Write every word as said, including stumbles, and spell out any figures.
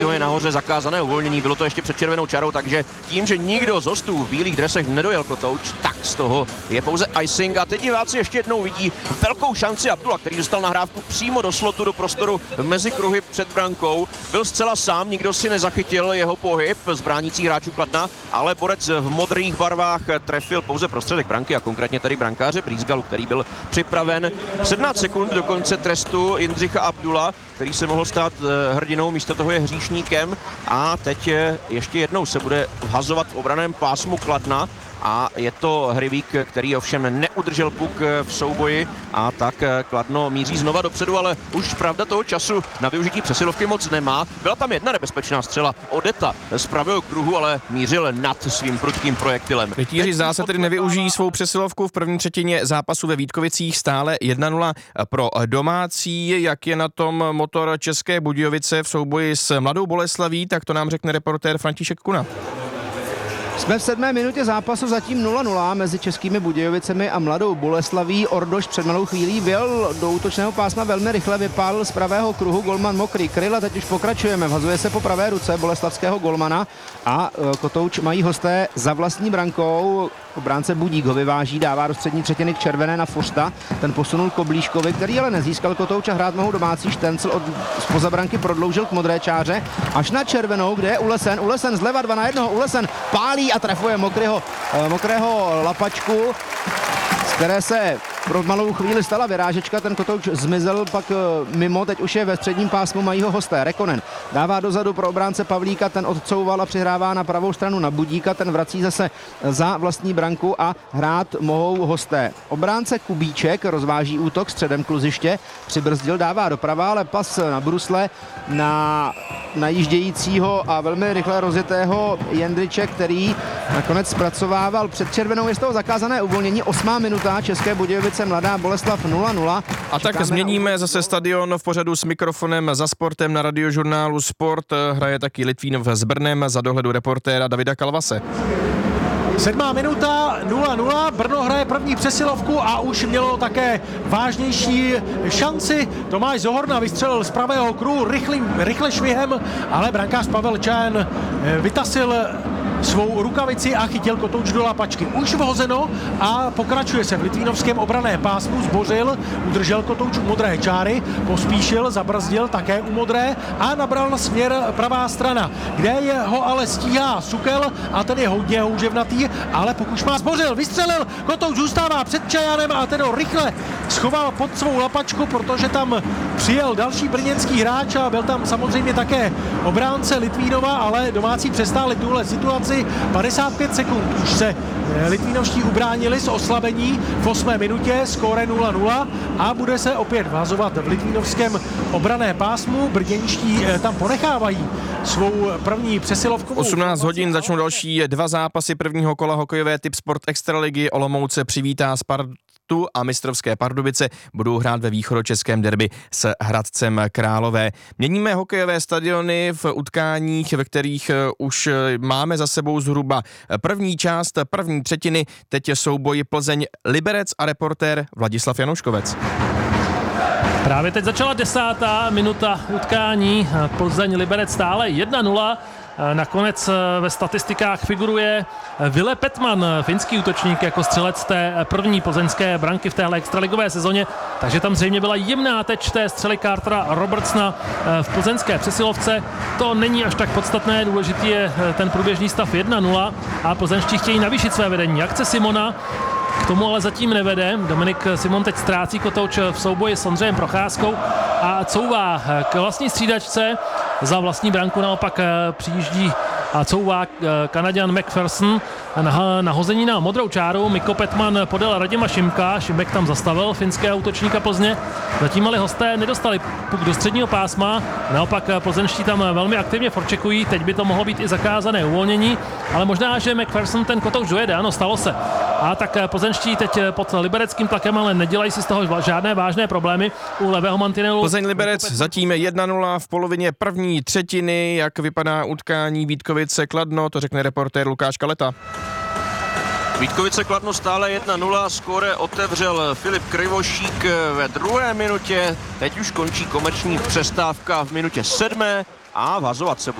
je nahoře zakázané uvolnění, bylo to ještě před červenou čarou, takže tím, že nikdo z hostů v bílých dresech nedojel Kotouč, tak z toho je pouze icing. A teď diváci ještě jednou vidí velkou šanci Abdula, který dostal nahrávku přímo do slotu, do prostoru mezi kruhy před brankou. Byl zcela sám, nikdo si nezachytil jeho pohyb z bránících hráčů Kladna, ale borec v modrých barvách trefil pouze prostředek branky a konkrétně tedy brankáře Brýsgalu, který byl připraven. sedmnáct sekund do konce trestu Jindřicha Abdula, který se mohl stát hrdinou, místo toho je hříšníkem a teď ještě jednou se bude vhazovat v obraném pásmu Kladna a je to Hryvík, který ovšem neudržel puk v souboji a tak Kladno míří znova dopředu, ale už pravda toho času na využití přesilovky moc nemá. Byla tam jedna nebezpečná střela Odeta z pravého kruhu, ale mířil nad svým prudkým projektilem. Rytíři zase tedy nevyužijí svou přesilovku v první třetině zápasu ve Vítkovicích, stále jedna nula pro domácí. Jak je na tom motor České Budějovice v souboji s Mladou Boleslaví, tak to nám řekne reportér František Kuna. Jsme v sedmé minutě zápasu, zatím nula nula mezi Českými Budějovicemi a Mladou Boleslaví. Ordoš před malou chvílí vjel do útočného pásma, velmi rychle vypálil z pravého kruhu golman Mokrý Kryl a teď už pokračujeme. Vhazuje se po pravé ruce boleslavského golmana a Kotouč mají hosté za vlastní brankou. Obránce Budík ho vyváží, dává do střední třetiny k červené na Forsta. Ten posunul Koblíškovi, který ale nezískal Kotouč a hrát mohou domácí. Štencl od spoza branky prodloužil k modré čáře až na červenou, kde je Ulesen. Ulesen zleva dva na jednoho. Ulesen pálí a trefuje mokrého, mokrého lapačku, z které se pro malou chvíli stala vyrážečka, ten Kotouč zmizel pak mimo, teď už je ve středním pásmu, mají ho hosté. Rekonen dává dozadu pro obránce Pavlíka, ten odcouval a přihrává na pravou stranu na Budíka, ten vrací zase za vlastní branku a hrát mohou hosté. Obránce Kubíček rozváží útok středem kluziště, přibrzdil, dává doprava, ale pas na brusle na najíždějícího a velmi rychle rozjetého Jendriče, který nakonec zpracovával před červenou, je z toho zakázané uvolnění. Osmá minuta, České Budějovice, Mladá Boleslav nula nula. A tak Čekáme změníme na... zase stadion v pořadu s mikrofonem za sportem na radiožurnálu Sport. Hraje taky Litvínov s Brnem za dohledu reportéra Davida Kalvase. Sedmá minuta, nula nula, Brno hraje první přesilovku a už mělo také vážnější šanci. Tomáš Zohorna vystřelil z pravého kruhu rychlým, rychle švihem, ale brankář Pavel Čen vytasil svou rukavici a chytil Kotouč do lapačky. Už vhozeno a pokračuje se v litvínovském obraném pásmu, zbořil, udržel Kotouč u modré čáry, pospíšil, zabrzdil také u modré a nabral směr pravá strana, kde je ho ale stíhá Sukel a ten je hodně houževnatý, ale pokud má zbořil, vystřelil, Kotouč zůstává před Čajanem a ten ho rychle schoval pod svou lapačku, protože tam přijel další brněnský hráč a byl tam samozřejmě také obránce Litvínova, ale domácí přestáli tuhle situaci. padesát pět sekund už se litvínovští ubránili z oslabení v osmé minutě, skóre nula nula a bude se opět vhazovat v litvínovském obranné pásmu. Brněnští tam ponechávají svou první přesilovkovou. osmnáct hodin začnou další dva zápasy prvního kola hokejové Tip Sport Extraligy. Olomouce přivítá Spartu a mistrovské Pardubice budou hrát ve východočeském derby s Hradcem Králové. Měníme hokejové stadiony v utkáních, ve kterých už máme za sebou zhruba první část, první třetiny. Teď je souboj Plzeň Liberec a reportér Vladislav Janouškovec. Právě teď začala desátá minuta utkání. Plzeň Liberec stále jedna nula. Nakonec ve statistikách figuruje Ville Petman, finský útočník, jako střelec té první plzeňské branky v téhle extraligové sezóně, takže tam zřejmě byla jemná teč té střely Cartera Robertsona v plzeňské přesilovce. To není až tak podstatné, důležitý je ten průběžný stav jedna nula a plzeňští chtějí navýšit své vedení. Akce Simona k tomu ale zatím nevede. Dominik Simon teď ztrácí Kotouč v souboji s Ondřejem Procházkou a couvá k vlastní střídačce. Za vlastní branku naopak přijíždí a couvá Kanaďan McPherson na, na hození na modrou čáru. Mikko Petman podal Radima Šimka, Šimek tam zastavil finského útočníka Plzně. Zatím ale hosté nedostali puk do středního pásma, naopak plzeňští tam velmi aktivně forčekují, teď by to mohlo být i zakázané uvolnění, ale možná, že McPherson ten Kotouč dojede, ano, stalo se. A tak plzeňští teď pod libereckým tlakem, ale nedělají si z toho žádné vážné problémy u levého mantinelu. Plzeň Liberec zatím jedna nula v polovině první třetiny. Jak vypadá utkání Vítkovice Kladno, to řekne reportér Lukáš Kaleta. Vítkovice Kladno stále jedna nula, skóre otevřel Filip Krivošík ve druhé minutě, teď už končí komerční přestávka v minutě sedmé. a vhazovat se